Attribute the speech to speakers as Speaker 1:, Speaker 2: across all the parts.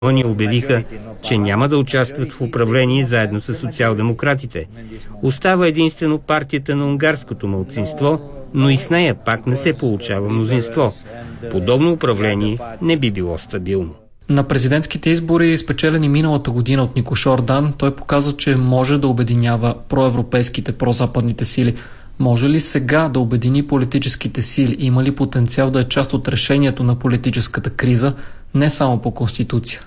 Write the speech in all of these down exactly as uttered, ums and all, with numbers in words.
Speaker 1: Они обявиха, че няма да участват в управление заедно с социал-демократите. Остава единствено партията на унгарското малцинство, но и с нея пак не се получава мнозинство. Подобно управление не би било стабилно.
Speaker 2: На президентските избори, спечелени миналата година от Никош Ордан, той показа, че може да обединява проевропейските, прозападните сили. Може ли сега да обедини политическите сили? Има ли потенциал да е част от решението на политическата криза, не само по Конституция?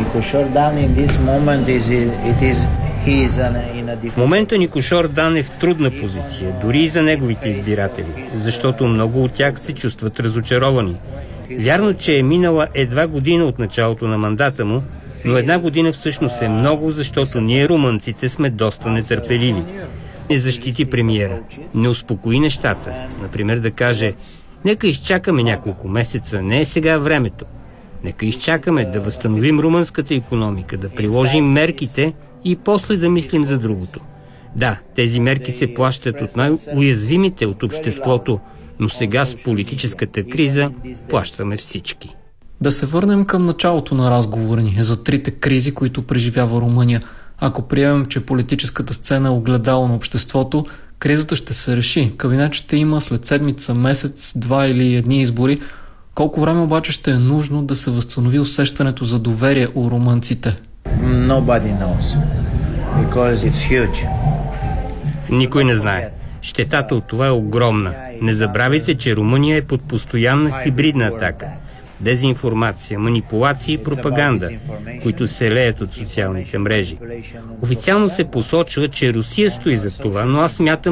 Speaker 1: В момента Никош Ордан е в трудна позиция, дори и за неговите избиратели, защото много от тях се чувстват разочаровани. Вярно, че е минала едва година от началото на мандата му, но една година всъщност е много, защото ние, румънците, сме доста нетърпеливи. Не защити премиера, не успокои нещата. Например да каже: нека изчакаме няколко месеца, не е сега времето. Нека изчакаме да възстановим румънската икономика, да приложим мерките и после да мислим за другото. Да, тези мерки се плащат от най-уязвимите от обществото, но сега с политическата криза плащаме всички.
Speaker 2: Да се върнем към началото на разговора ни за трите кризи, които преживява Румъния. Ако приемем, че политическата сцена е огледало на обществото, кризата ще се реши. Кабинет ще има след седмица, месец, два или едни избори. Колко време обаче ще е нужно да се възстанови усещането за доверие у румънците?
Speaker 3: Nobody knows, because it's huge.
Speaker 1: Никой не знае. Щетата от това е огромна. Не забравяйте, че Румъния е под постоянна хибридна атака. Дезинформация, манипулации и пропаганда, които се леят от социалните мрежи. Официално се посочва, че Русия стои за това, но аз смятам,